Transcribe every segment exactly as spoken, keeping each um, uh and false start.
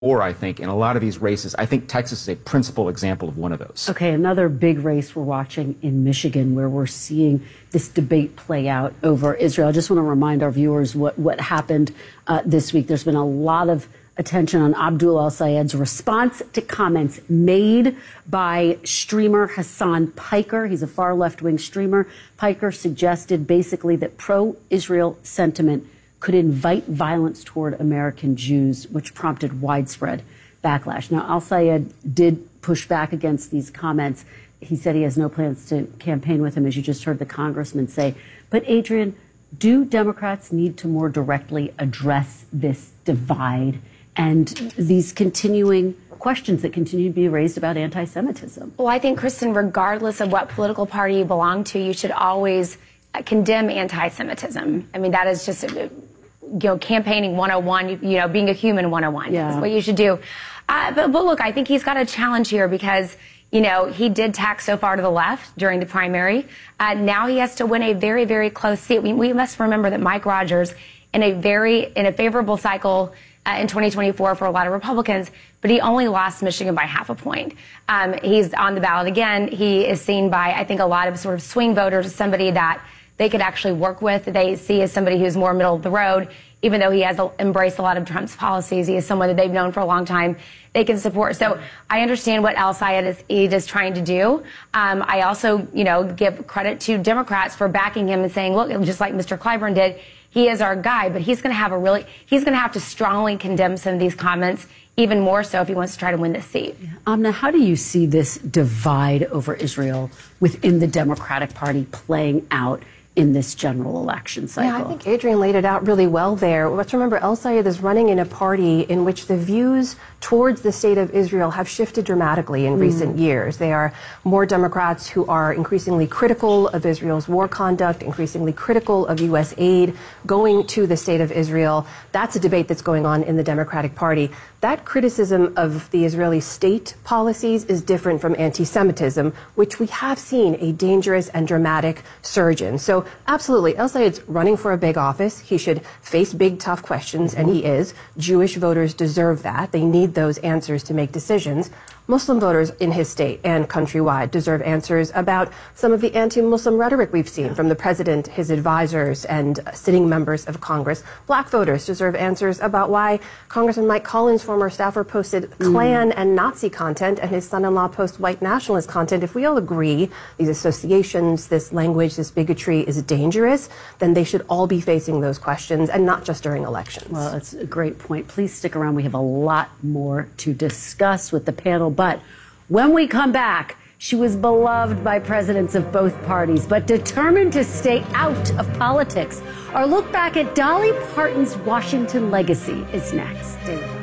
Or I think in a lot of these races, I think Texas is a principal example of one of those. Okay, another big race we're watching in Michigan, where we're seeing this debate play out over Israel. I just want to remind our viewers what, what happened uh, this week. There's been a lot of attention on Abdul El-Sayed's response to comments made by streamer Hassan Piker. He's a far left-wing streamer. Piker suggested basically that pro-Israel sentiment could invite violence toward American Jews, which prompted widespread backlash. Now, El-Sayed did push back against these comments. He said he has no plans to campaign with him, as you just heard the congressman say. But, Adrian, do Democrats need to more directly address this divide and these continuing questions that continue to be raised about anti-Semitism? Well, I think, Kristen, regardless of what political party you belong to, you should always condemn anti-Semitism. I mean, that is just, you know, campaigning one oh one, you, you know, being a human one oh one. Yeah. That's what you should do. Uh, but, but look, I think he's got a challenge here because, you know, he did tack so far to the left during the primary. Uh, now he has to win a very, very close seat. We, we must remember that Mike Rogers, in a very, in a favorable cycle uh, in twenty twenty-four for a lot of Republicans, but he only lost Michigan by half a point. Um, he's on the ballot again. He is seen by, I think, a lot of sort of swing voters as somebody that they could actually work with. They see as somebody who's more middle of the road, even though he has embraced a lot of Trump's policies. He is someone that they've known for a long time they can support. So I understand what El-Sayed is, is trying to do. Um, I also, you know, give credit to Democrats for backing him and saying, look, just like Mister Clyburn did, he is our guy, but he's going to have a really, he's going to have to strongly condemn some of these comments, even more so if he wants to try to win this seat. Yeah. Amna, how do you see this divide over Israel within the Democratic Party playing out in this general election cycle? Yeah, I think Adrian laid it out really well there. Let's remember, El-Sayed is running in a party in which the views towards the state of Israel have shifted dramatically in mm. recent years. They are more Democrats who are increasingly critical of Israel's war conduct, increasingly critical of U S aid going to the state of Israel. That's a debate that's going on in the Democratic Party. That criticism of the Israeli state policies is different from anti-Semitism, which we have seen a dangerous and dramatic surge in. So absolutely, El-Sayed's running for a big office. He should face big, tough questions, and he is. Jewish voters deserve that. They need those answers to make decisions. Muslim voters in his state and countrywide deserve answers about some of the anti-Muslim rhetoric we've seen from the president, his advisors, and sitting members of Congress. Black voters deserve answers about why Congressman Mike Collins, former staffer, posted Klan mm. and Nazi content, and his son-in-law posts white nationalist content. If we all agree these associations, this language, this bigotry is dangerous, then they should all be facing those questions, and not just during elections. Well, that's a great point. Please stick around. We have a lot more to discuss with the panel. But when we come back, she was beloved by presidents of both parties, but determined to stay out of politics. Our look back at Dolly Parton's Washington legacy is next. Stay with us.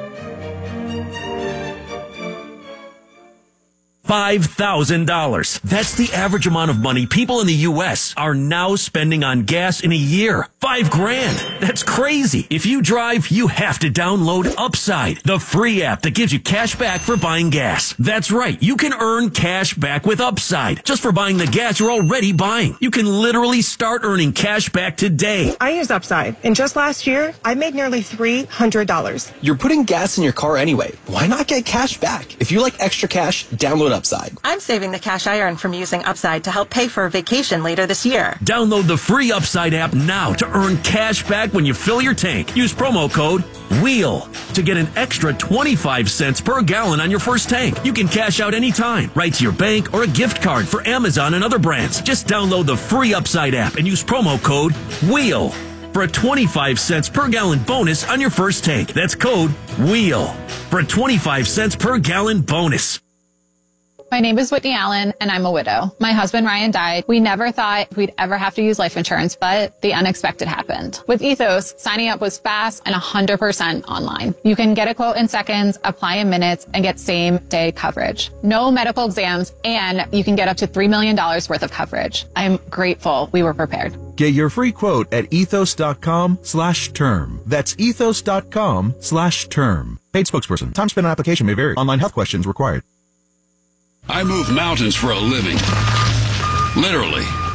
five thousand dollars. That's the average amount of money people in the U S are now spending on gas in a year. Five grand. That's crazy. If you drive, you have to download Upside, the free app that gives you cash back for buying gas. That's right. You can earn cash back with Upside just for buying the gas you're already buying. You can literally start earning cash back today. I use Upside, and just last year, I made nearly three hundred dollars. You're putting gas in your car anyway. Why not get cash back? If you like extra cash, download Upside. I'm saving the cash I earn from using Upside to help pay for a vacation later this year. Download the free Upside app now to earn cash back when you fill your tank. Use promo code WHEEL to get an extra twenty-five cents per gallon on your first tank. You can cash out anytime, right to your bank or a gift card for Amazon and other brands. Just download the free Upside app and use promo code WHEEL for a twenty-five cents per gallon bonus on your first tank. That's code WHEEL for a twenty-five cents per gallon bonus. My name is Whitney Allen, and I'm a widow. My husband, Ryan, died. We never thought we'd ever have to use life insurance, but the unexpected happened. With Ethos, signing up was fast and one hundred percent online. You can get a quote in seconds, apply in minutes, and get same-day coverage. No medical exams, and you can get up to three million dollars worth of coverage. I'm grateful we were prepared. Get your free quote at ethos.com slash term. That's ethos.com slash term. Paid spokesperson. Time spent on application may vary. Online health questions required. I move mountains for a living. Literally.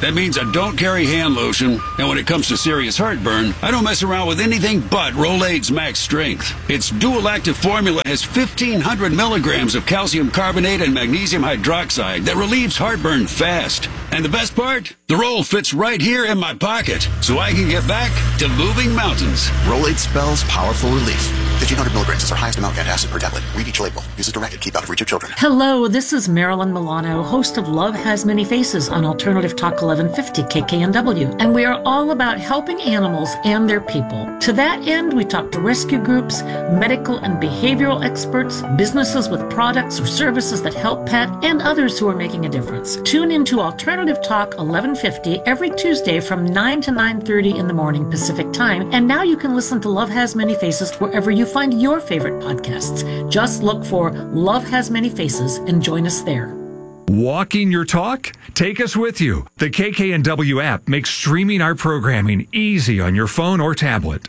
That means I don't carry hand lotion, and when it comes to serious heartburn, I don't mess around with anything but Rolaids Max Strength. Its dual active formula has fifteen hundred milligrams of calcium carbonate and magnesium hydroxide that relieves heartburn fast. And the best part? The roll fits right here in my pocket, so I can get back to moving mountains. Rolaids spells powerful relief. fifteen hundred milligrams is our highest amount of acid per tablet. Read each label. Use as directed. Keep out of reach of children. Hello, this is Marilyn Milano, host of Love Has Many Faces on Alternative Talk eleven fifty K K N W. And we are all about helping animals and their people. To that end, we talk to rescue groups, medical and behavioral experts, businesses with products or services that help pet, and others who are making a difference. Tune into Alternative Talk eleven fifty every Tuesday from nine to nine thirty in the morning Pacific Time. And now you can listen to Love Has Many Faces wherever you find your favorite podcasts. Just look for Love Has Many Faces and join us there. Walking your talk? Take us with you. The K K N W app makes streaming our programming easy on your phone or tablet.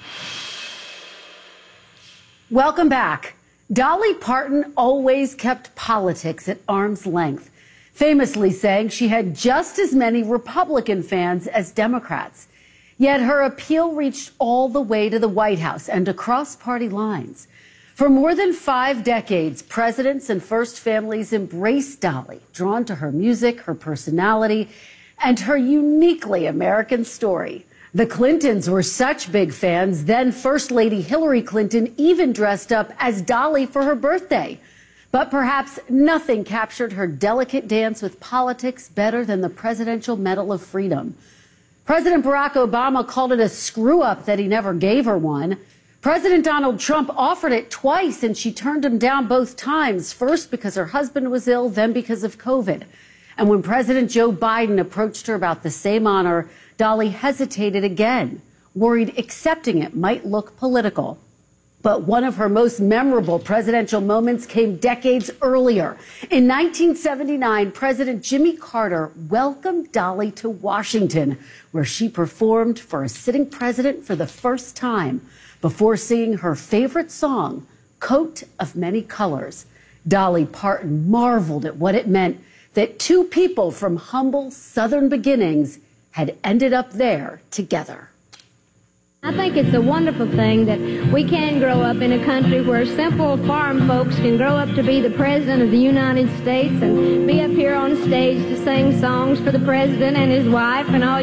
Welcome back. Dolly Parton always kept politics at arm's length, famously saying she had just as many Republican fans as Democrats. Yet her appeal reached all the way to the White House and across party lines. For more than five decades, presidents and first families embraced Dolly, drawn to her music, her personality, and her uniquely American story. The Clintons were such big fans, then First Lady Hillary Clinton even dressed up as Dolly for her birthday. But perhaps nothing captured her delicate dance with politics better than the Presidential Medal of Freedom. President Barack Obama called it a screw-up that he never gave her one. President Donald Trump offered it twice, and she turned him down both times, first because her husband was ill, then because of COVID. And when President Joe Biden approached her about the same honor, Dolly hesitated again, worried accepting it might look political. But one of her most memorable presidential moments came decades earlier. In nineteen seventy-nine, President Jimmy Carter welcomed Dolly to Washington, where she performed for a sitting president for the first time before singing her favorite song, Coat of Many Colors. Dolly Parton marveled at what it meant that two people from humble Southern beginnings had ended up there together. I think it's a wonderful thing that we can grow up in a country where simple farm folks can grow up to be the President of the United States and be up here on stage to sing songs for the President and his wife and all